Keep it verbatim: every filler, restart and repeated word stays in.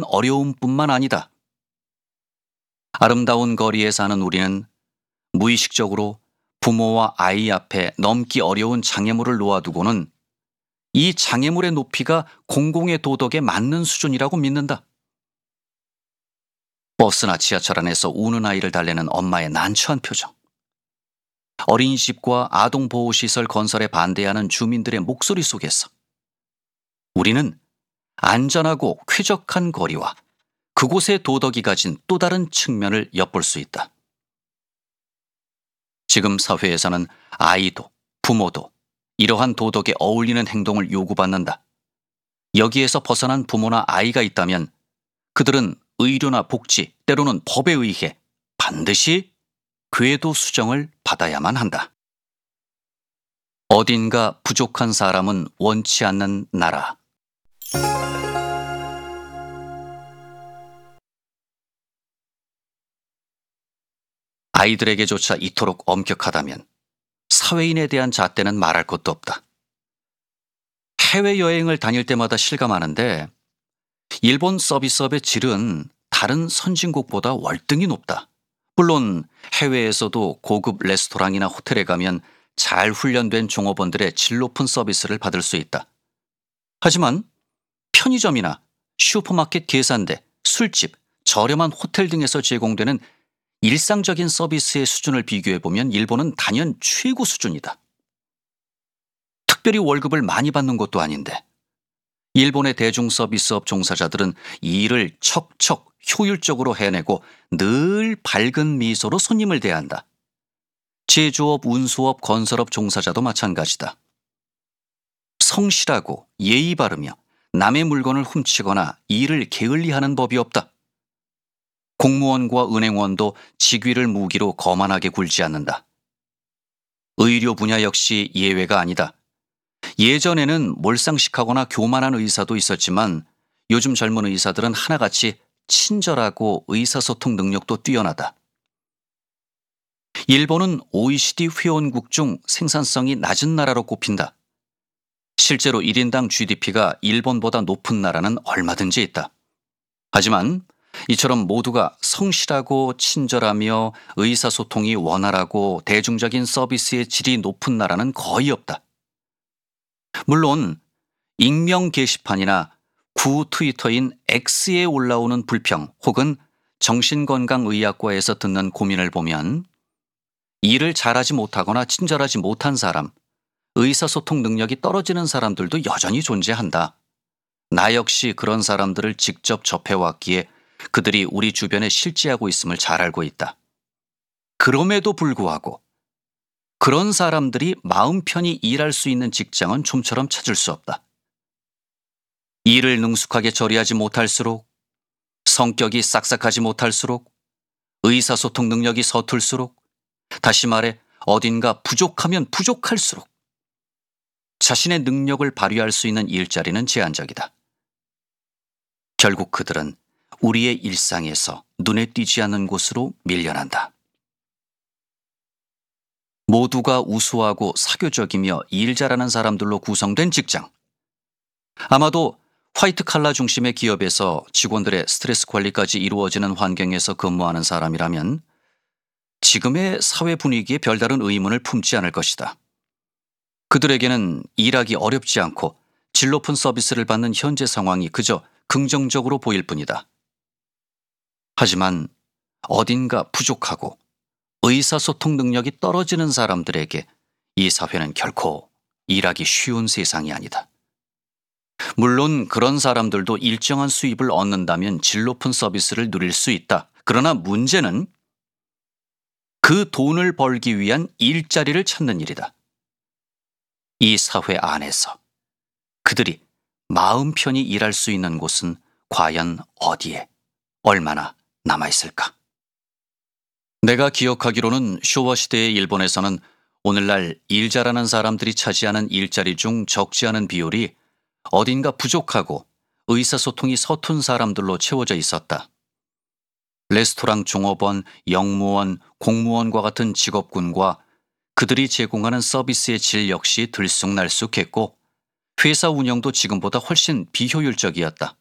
어려움뿐만 아니다. 아름다운 거리에 사는 우리는 무의식적으로 부모와 아이 앞에 넘기 어려운 장애물을 놓아두고는 이 장애물의 높이가 공공의 도덕에 맞는 수준이라고 믿는다. 버스나 지하철 안에서 우는 아이를 달래는 엄마의 난처한 표정, 어린이집과 아동보호시설 건설에 반대하는 주민들의 목소리 속에서 우리는 안전하고 쾌적한 거리와 그곳의 도덕이 가진 또 다른 측면을 엿볼 수 있다. 지금 사회에서는 아이도 부모도 이러한 도덕에 어울리는 행동을 요구받는다. 여기에서 벗어난 부모나 아이가 있다면 그들은 의료나 복지, 때로는 법에 의해 반드시 궤도 수정을 받아야만 한다. 어딘가 부족한 사람은 원치 않는 나라. 아이들에게조차 이토록 엄격하다면 사회인에 대한 잣대는 말할 것도 없다. 해외여행을 다닐 때마다 실감하는데 일본 서비스업의 질은 다른 선진국보다 월등히 높다. 물론 해외에서도 고급 레스토랑이나 호텔에 가면 잘 훈련된 종업원들의 질 높은 서비스를 받을 수 있다. 하지만 편의점이나 슈퍼마켓 계산대, 술집, 저렴한 호텔 등에서 제공되는 일상적인 서비스의 수준을 비교해보면 일본은 단연 최고 수준이다. 특별히 월급을 많이 받는 것도 아닌데 일본의 대중 서비스업 종사자들은 이 일을 척척 효율적으로 해내고 늘 밝은 미소로 손님을 대한다. 제조업, 운수업, 건설업 종사자도 마찬가지다. 성실하고 예의 바르며 남의 물건을 훔치거나 일을 게을리하는 법이 없다. 공무원과 은행원도 직위를 무기로 거만하게 굴지 않는다. 의료 분야 역시 예외가 아니다. 예전에는 몰상식하거나 교만한 의사도 있었지만 요즘 젊은 의사들은 하나같이 친절하고 의사소통 능력도 뛰어나다. 일본은 오이시디 회원국 중 생산성이 낮은 나라로 꼽힌다. 실제로 일 인당 지디피가 일본보다 높은 나라는 얼마든지 있다. 하지만 이처럼 모두가 성실하고 친절하며 의사소통이 원활하고 대중적인 서비스의 질이 높은 나라는 거의 없다. 물론 익명 게시판이나 구 트위터인 X에 올라오는 불평 혹은 정신건강의학과에서 듣는 고민을 보면 일을 잘하지 못하거나 친절하지 못한 사람, 의사소통 능력이 떨어지는 사람들도 여전히 존재한다. 나 역시 그런 사람들을 직접 접해왔기에 그들이 우리 주변에 실제하고 있음을 잘 알고 있다. 그럼에도 불구하고 그런 사람들이 마음 편히 일할 수 있는 직장은 좀처럼 찾을 수 없다. 일을 능숙하게 처리하지 못할수록, 성격이 싹싹하지 못할수록, 의사소통 능력이 서툴수록, 다시 말해 어딘가 부족하면 부족할수록 자신의 능력을 발휘할 수 있는 일자리는 제한적이다. 결국 그들은 우리의 일상에서 눈에 띄지 않는 곳으로 밀려난다. 모두가 우수하고 사교적이며 일 잘하는 사람들로 구성된 직장. 아마도 화이트 칼라 중심의 기업에서 직원들의 스트레스 관리까지 이루어지는 환경에서 근무하는 사람이라면 지금의 사회 분위기에 별다른 의문을 품지 않을 것이다. 그들에게는 일하기 어렵지 않고 질 높은 서비스를 받는 현재 상황이 그저 긍정적으로 보일 뿐이다. 하지만 어딘가 부족하고 의사소통 능력이 떨어지는 사람들에게 이 사회는 결코 일하기 쉬운 세상이 아니다. 물론 그런 사람들도 일정한 수입을 얻는다면 질 높은 서비스를 누릴 수 있다. 그러나 문제는 그 돈을 벌기 위한 일자리를 찾는 일이다. 이 사회 안에서 그들이 마음 편히 일할 수 있는 곳은 과연 어디에, 얼마나 남아있을까? 내가 기억하기로는 쇼와 시대의 일본에서는 오늘날 일 잘하는 사람들이 차지하는 일자리 중 적지 않은 비율이 어딘가 부족하고 의사소통이 서툰 사람들로 채워져 있었다. 레스토랑 종업원, 영무원, 공무원과 같은 직업군과 그들이 제공하는 서비스의 질 역시 들쑥날쑥했고 회사 운영도 지금보다 훨씬 비효율적이었다.